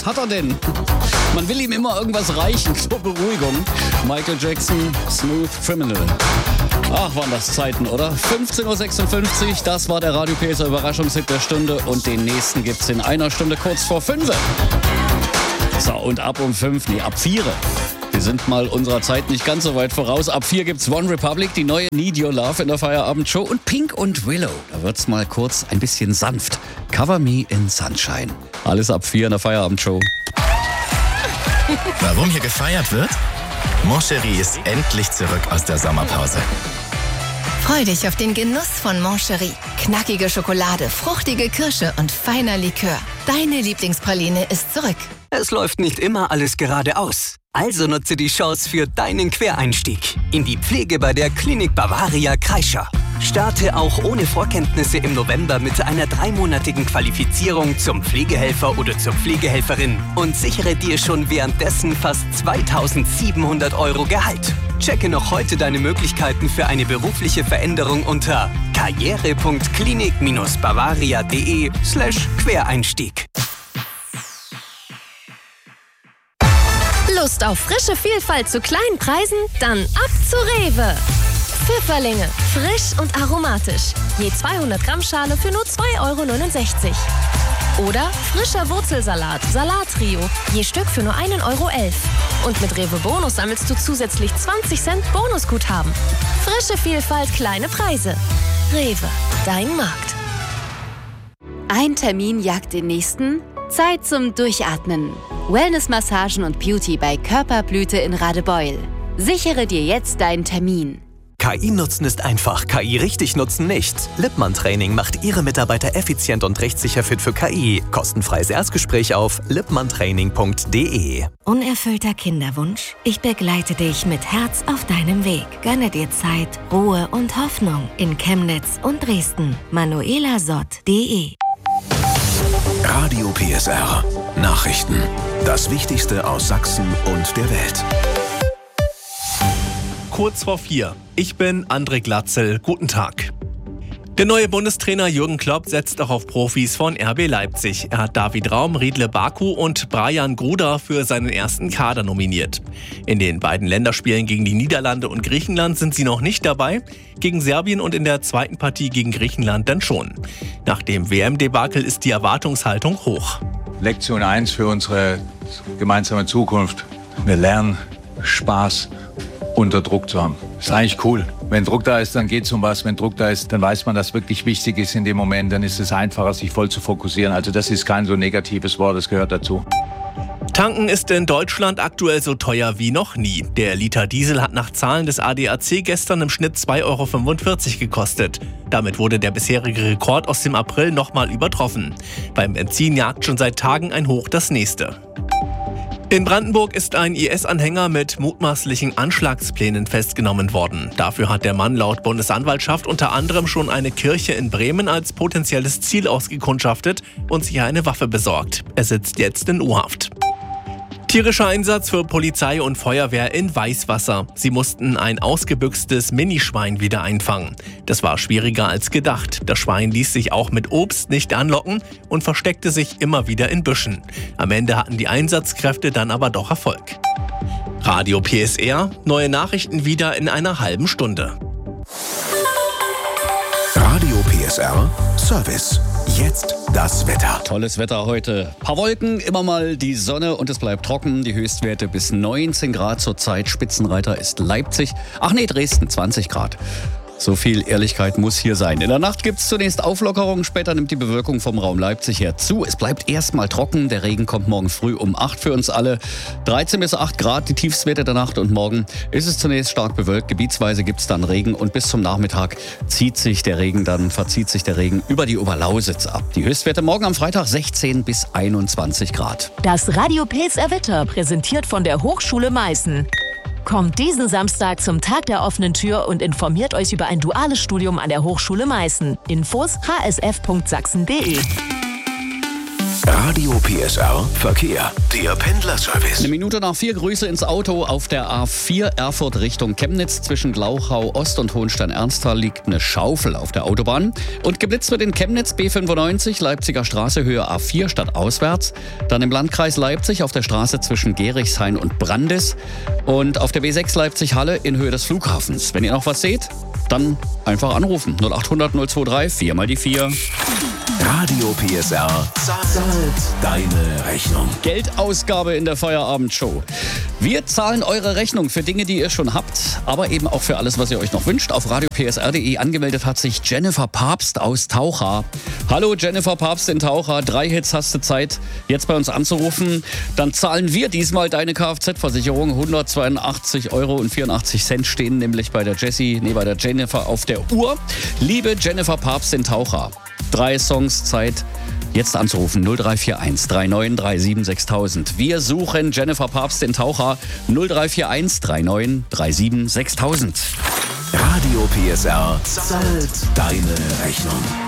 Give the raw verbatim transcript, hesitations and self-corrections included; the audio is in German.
Was hat er denn? Man will ihm immer irgendwas reichen zur Beruhigung. Michael Jackson, Smooth Criminal. Ach, waren das Zeiten, oder? fünfzehn Uhr sechsundfünfzig, das war der Radio P S R Überraschungshit der Stunde und den nächsten gibt's in einer Stunde kurz vor fünf. So, und ab um fünf, nee, ab vier. Wir sind mal unserer Zeit nicht ganz so weit voraus. Ab vier gibt's One Republic, die neue Need Your Love in der Feierabendshow und Pink und Willow. Da wird's mal kurz ein bisschen sanft. Cover Me in Sunshine. Alles ab vier in der Feierabendshow. Warum hier gefeiert wird? Mon Chéri ist endlich zurück aus der Sommerpause. Freu dich auf den Genuss von Mon Chéri. Knackige Schokolade, fruchtige Kirsche und feiner Likör. Deine Lieblingspraline ist zurück. Es läuft nicht immer alles geradeaus. Also nutze die Chance für deinen Quereinstieg in die Pflege bei der Klinik Bavaria Kreischer. Starte auch ohne Vorkenntnisse im November mit einer dreimonatigen Qualifizierung zum Pflegehelfer oder zur Pflegehelferin und sichere dir schon währenddessen fast zweitausendsiebenhundert Euro Gehalt. Checke noch heute deine Möglichkeiten für eine berufliche Veränderung unter karriere punkt klinik Bindestrich bavaria punkt de slash Quereinstieg. Lust auf frische Vielfalt zu kleinen Preisen? Dann ab zu Rewe. Pfifferlinge, frisch und aromatisch. Je zweihundert Gramm Schale für nur zwei Euro neunundsechzig. Oder frischer Wurzelsalat, Salattrio, je Stück für nur ein Euro elf. Und mit Rewe Bonus sammelst du zusätzlich zwanzig Cent Bonusguthaben. Frische Vielfalt, kleine Preise. Rewe, dein Markt. Ein Termin jagt den nächsten. Zeit zum Durchatmen. Wellness-Massagen und Beauty bei Körperblüte in Radebeul. Sichere dir jetzt deinen Termin. K I nutzen ist einfach, K I richtig nutzen nicht. Lippmann Training macht Ihre Mitarbeiter effizient und rechtssicher fit für K I. Kostenfreies Erstgespräch auf lippmann training punkt de. Unerfüllter Kinderwunsch? Ich begleite dich mit Herz auf deinem Weg. Gönne dir Zeit, Ruhe und Hoffnung in Chemnitz und Dresden. manuela sott punkt de. Radio P S R. Nachrichten. Das Wichtigste aus Sachsen und der Welt. Kurz vor vier. Ich bin André Glatzel. Guten Tag. Der neue Bundestrainer Jürgen Klopp setzt auch auf Profis von R B Leipzig. Er hat David Raum, Riedle Baku und Brian Gruda für seinen ersten Kader nominiert. In den beiden Länderspielen gegen die Niederlande und Griechenland sind sie noch nicht dabei, gegen Serbien und in der zweiten Partie gegen Griechenland dann schon. Nach dem W M-Debakel ist die Erwartungshaltung hoch. Lektion eins für unsere gemeinsame Zukunft. Wir lernen Spaß unter Druck zu haben. Das ist eigentlich cool. Wenn Druck da ist, dann geht es um was. Wenn Druck da ist, dann weiß man, dass wirklich wichtig ist in dem Moment. Dann ist es einfacher, sich voll zu fokussieren. Also das ist kein so negatives Wort, das gehört dazu. Tanken ist in Deutschland aktuell so teuer wie noch nie. Der Liter Diesel hat nach Zahlen des A D A C gestern im Schnitt zwei Euro fünfundvierzig gekostet. Damit wurde der bisherige Rekord aus dem April nochmal übertroffen. Beim Benzin jagt schon seit Tagen ein Hoch das nächste. In Brandenburg ist ein I S-Anhänger mit mutmaßlichen Anschlagsplänen festgenommen worden. Dafür hat der Mann laut Bundesanwaltschaft unter anderem schon eine Kirche in Bremen als potenzielles Ziel ausgekundschaftet und sich eine Waffe besorgt. Er sitzt jetzt in U-Haft. Tierischer Einsatz für Polizei und Feuerwehr in Weißwasser. Sie mussten ein ausgebüchstes Minischwein wieder einfangen. Das war schwieriger als gedacht. Das Schwein ließ sich auch mit Obst nicht anlocken und versteckte sich immer wieder in Büschen. Am Ende hatten die Einsatzkräfte dann aber doch Erfolg. Radio P S R, neue Nachrichten wieder in einer halben Stunde. Radio P S R Service. Jetzt das Wetter. Tolles Wetter heute. Paar Wolken, immer mal die Sonne und es bleibt trocken. Die Höchstwerte bis neunzehn Grad zurzeit. Spitzenreiter ist Leipzig. Ach nee, Dresden, zwanzig Grad. So viel Ehrlichkeit muss hier sein. In der Nacht gibt es zunächst Auflockerungen, später nimmt die Bewölkung vom Raum Leipzig her zu. Es bleibt erstmal trocken, der Regen kommt morgen früh um acht für uns alle. dreizehn bis acht Grad die Tiefstwerte der Nacht und morgen ist es zunächst stark bewölkt. Gebietsweise gibt es dann Regen und bis zum Nachmittag zieht sich der Regen dann, verzieht sich der Regen über die Oberlausitz ab. Die Höchstwerte morgen am Freitag sechzehn bis einundzwanzig Grad. Das Radio P S R Wetter präsentiert von der Hochschule Meißen. Kommt diesen Samstag zum Tag der offenen Tür und informiert euch über ein duales Studium an der Hochschule Meißen. Infos h s f punkt sachsen punkt de. Radio P S R Verkehr. Der Pendlerservice. Eine Minute nach vier, Grüße ins Auto. Auf der A vier Erfurt Richtung Chemnitz zwischen Glauchau Ost und Hohenstein-Ernsthal liegt eine Schaufel auf der Autobahn. Und geblitzt wird in Chemnitz B fünfundneunzig, Leipziger Straße Höhe A vier stadtauswärts. Dann im Landkreis Leipzig auf der Straße zwischen Gerichshain und Brandis. Und auf der B sechs Leipzig-Halle in Höhe des Flughafens. Wenn ihr noch was seht, dann einfach anrufen. null acht hundert null zwei drei, vier mal die vier. Radio P S R zahlt deine Rechnung. Geldausgabe in der Feierabendshow. Wir zahlen eure Rechnung für Dinge, die ihr schon habt, aber eben auch für alles, was ihr euch noch wünscht. Auf radio p s r punkt d e angemeldet hat sich Jennifer Papst aus Taucha. Hallo Jennifer Papst in Taucha. Drei Hits hast du Zeit, jetzt bei uns anzurufen. Dann zahlen wir diesmal deine Kfz-Versicherung. hundertzweiundachtzig Euro und vierundachtzig Cent stehen nämlich bei der Jessie, nee, bei der Jennifer auf der Uhr. Liebe Jennifer Papst in Taucha. Drei Songs Zeit, jetzt anzurufen. null drei vier eins drei neun drei sieben sechstausend. Wir suchen Jennifer Papst in Taucha. null drei vier eins drei neun drei sieben sechstausend. Radio P S R zahlt deine Rechnung.